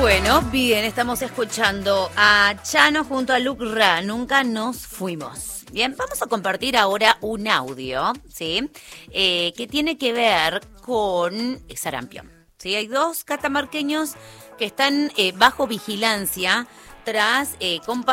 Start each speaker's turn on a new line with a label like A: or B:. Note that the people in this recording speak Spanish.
A: Bueno, bien, estamos escuchando a Chano junto a Luke Ra, Nunca Nos Fuimos. Bien, vamos a compartir ahora un audio, ¿sí? Que tiene que ver con sarampión. ¿Sí? Hay dos catamarqueños que están bajo vigilancia tras compartir